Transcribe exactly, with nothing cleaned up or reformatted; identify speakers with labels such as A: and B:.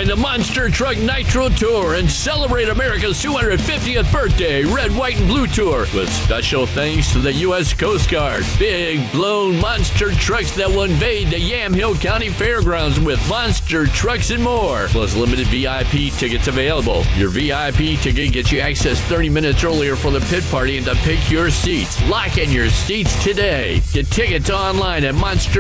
A: Join the Monster Truck Nitro Tour and celebrate America's two hundred fiftieth birthday Red, White, and Blue Tour with special thanks to the U S Coast Guard. Big blown monster trucks that will invade the Yamhill County Fairgrounds with monster trucks and more. Plus limited V I P tickets available. Your V I P ticket gets you access thirty minutes earlier for the pit party and to pick your seats. Lock in your seats today. Get tickets online at Monster